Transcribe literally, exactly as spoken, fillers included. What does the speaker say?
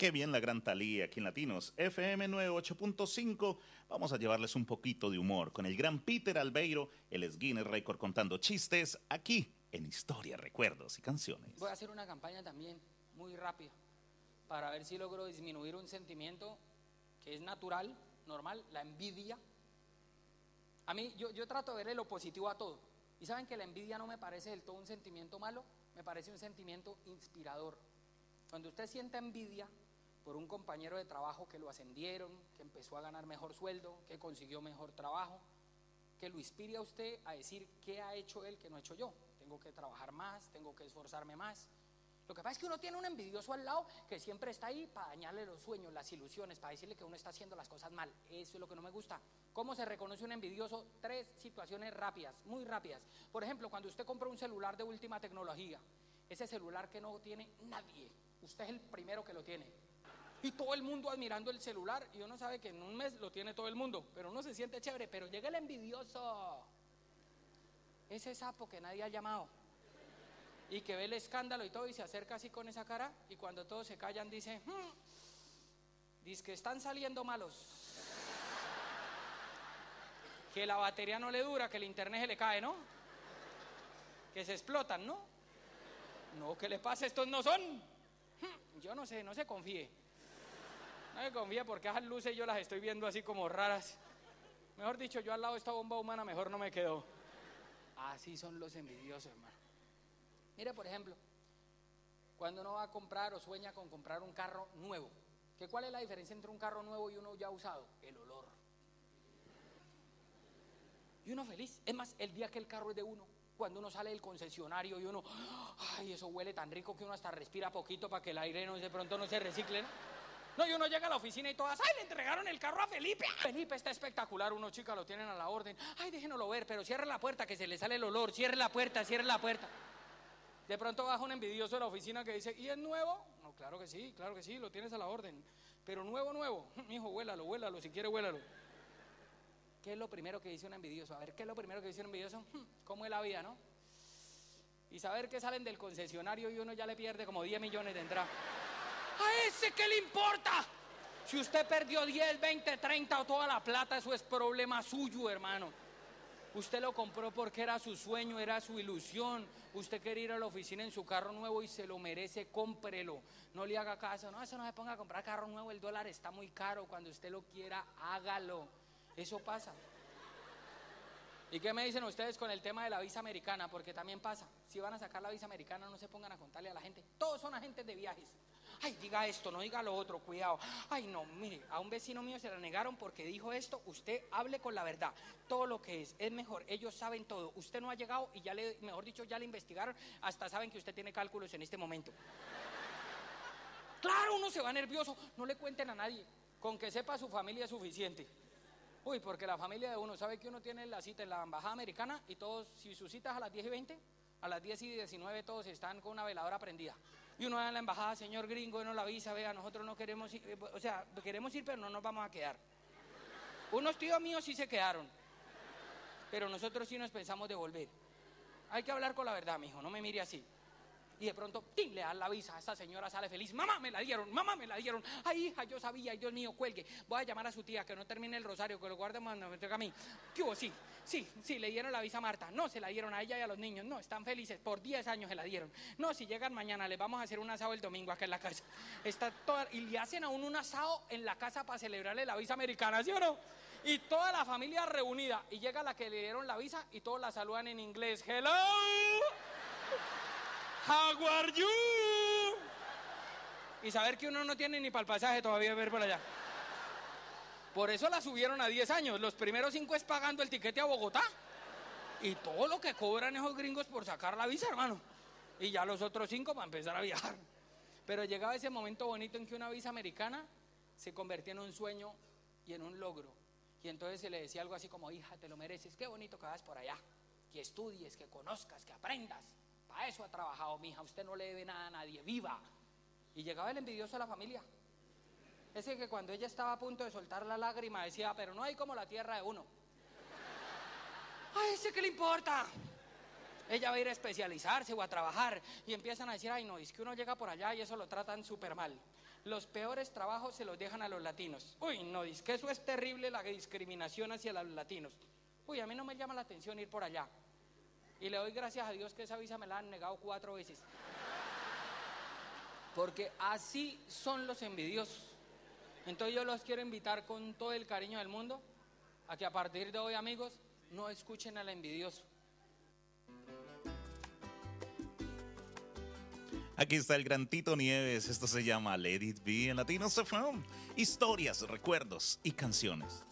Qué bien la gran Thalía aquí en Latinos F M noventa y ocho punto cinco. Vamos a llevarles un poquito de humor con el gran Peter Albeiro, el es Guinness Record contando chistes aquí en Historia, Recuerdos y Canciones. Voy a hacer una campaña también muy rápida para ver si logro disminuir un sentimiento que es natural, normal, la envidia. A mí, yo, yo trato de verle lo positivo a todo. Y saben que la envidia no me parece del todo un sentimiento malo, me parece un sentimiento inspirador. Cuando usted sienta envidia por un compañero de trabajo que lo ascendieron, que empezó a ganar mejor sueldo, que consiguió mejor trabajo, que lo inspire a usted a decir qué ha hecho él que no he hecho yo. Tengo que trabajar más, tengo que esforzarme más. Lo que pasa es que uno tiene un envidioso al lado que siempre está ahí para dañarle los sueños, las ilusiones, para decirle que uno está haciendo las cosas mal. Eso es lo que no me gusta. ¿Cómo se reconoce un envidioso? Tres situaciones rápidas, muy rápidas. Por ejemplo, cuando usted compra un celular de última tecnología, ese celular que no tiene nadie, usted es el primero que lo tiene. Y todo el mundo admirando el celular, y uno sabe que en un mes lo tiene todo el mundo, pero uno se siente chévere. Pero llega el envidioso, ese sapo que nadie ha llamado, y que ve el escándalo y todo, y se acerca así con esa cara, y cuando todos se callan dice, hmm, dice que están saliendo malos, que la batería no le dura, que el internet se le cae, ¿no? Que se explotan, ¿no? No, ¿qué le pasa? Estos no son. Hmm, yo no sé, no se confíe. No me confíe porque esas luces yo las estoy viendo así como raras. Mejor dicho, yo al lado de esta bomba humana mejor no me quedo. Así son los envidiosos, hermano. Mire, por ejemplo, cuando uno va a comprar o sueña con comprar un carro nuevo, ¿qué cuál es la diferencia entre un carro nuevo y uno ya usado? El olor. Y uno feliz. Es más, el día que el carro es de uno, cuando uno sale del concesionario y uno, ay, eso huele tan rico que uno hasta respira poquito para que el aire no de pronto no se recicle, ¿no? No, y uno llega a la oficina y todas, ay, le entregaron el carro a Felipe. Felipe está espectacular, uno chica lo tienen a la orden. Ay, déjenoslo ver, pero cierre la puerta que se le sale el olor, cierre la puerta, cierre la puerta. De pronto baja un envidioso de la oficina que dice, ¿y es nuevo? No, claro que sí, claro que sí, lo tienes a la orden. Pero nuevo, nuevo, mijo, huélalo, huélalo, si quiere huélalo. ¿Qué es lo primero que dice un envidioso? A ver, ¿qué es lo primero que dice un envidioso? ¿Cómo es la vida, no? Y saber que salen del concesionario y uno ya le pierde como diez millones de entrada. ¿A ese qué le importa? Si usted perdió diez, veinte, treinta o toda la plata, eso es problema suyo, hermano. Usted lo compró porque era su sueño, era su ilusión. Usted quería ir a la oficina en su carro nuevo y se lo merece, cómprelo. No le haga caso, no, eso no se ponga a comprar carro nuevo, el dólar está muy caro. Cuando usted lo quiera, hágalo. Eso pasa. ¿Y qué me dicen ustedes con el tema de la visa americana? Porque también pasa. Si van a sacar la visa americana, no se pongan a contarle a la gente. Todos son agentes de viajes. Ay, diga esto, no diga lo otro, cuidado. Ay, no, mire, a un vecino mío se la negaron porque dijo esto. Usted hable con la verdad, todo lo que es, es mejor. Ellos saben todo. Usted no ha llegado y ya le, mejor dicho, ya le investigaron. Hasta saben que usted tiene cálculos en este momento. Claro, uno se va nervioso. No le cuenten a nadie. Con que sepa su familia es suficiente. Uy, porque la familia de uno sabe que uno tiene la cita en la embajada americana y todos, si su cita es a las diez y veinte, a las diez y diecinueve todos están con una veladora prendida. Y uno va en la embajada, señor gringo, no la avisa, vea, nosotros no queremos ir, o sea, queremos ir, pero no nos vamos a quedar. Unos tíos míos sí se quedaron, pero nosotros sí nos pensamos devolver. Hay que hablar con la verdad, mijo, no me mire así. Y de pronto, ¡tim!, le dan la visa, esta señora sale feliz, mamá, me la dieron, mamá, me la dieron, ay, hija, yo sabía, ay, Dios mío, cuelgue, voy a llamar a su tía, que no termine el rosario, que lo guarde cuando me entrega a mí. ¿Qué hubo? Sí, sí, sí, le dieron la visa a Marta, no, se la dieron a ella y a los niños, no, están felices, por diez años se la dieron, no, si llegan mañana, les vamos a hacer un asado el domingo acá en la casa, está toda, y le hacen a uno un asado en la casa para celebrarle la visa americana, ¿sí o no? Y toda la familia reunida, y llega la que le dieron la visa, y todos la saludan en inglés, hello. How are you? Y saber que uno no tiene ni para el pasaje todavía ver por allá. Por eso la subieron a diez años. Los primeros cinco es pagando el tiquete a Bogotá. Y todo lo que cobran esos gringos por sacar la visa, hermano. Y ya los otros cinco para empezar a viajar. Pero llegaba ese momento bonito en que una visa americana se convertía en un sueño y en un logro. Y entonces se le decía algo así como, hija, te lo mereces, qué bonito que vas por allá. Que estudies, que conozcas, que aprendas. Para eso ha trabajado, mija, usted no le debe nada a nadie, viva. Y llegaba el envidioso a la familia. Ese que cuando ella estaba a punto de soltar la lágrima decía, pero no hay como la tierra de uno. ¿A ese qué le importa? ella va a ir a especializarse o a trabajar y empiezan a decir, ay no, es que uno llega por allá y eso lo tratan súper mal. Los peores trabajos se los dejan a los latinos. Uy, no, es que eso es terrible, la discriminación hacia los latinos. Uy, a mí no me llama la atención ir por allá. Y le doy gracias a Dios que esa visa me la han negado cuatro veces. Porque así son los envidiosos. Entonces yo los quiero invitar con todo el cariño del mundo a que a partir de hoy, amigos, no escuchen al envidioso. Aquí está el gran Tito Nieves. Esto se llama Let It Be en Latinos F M. Historias, recuerdos y canciones.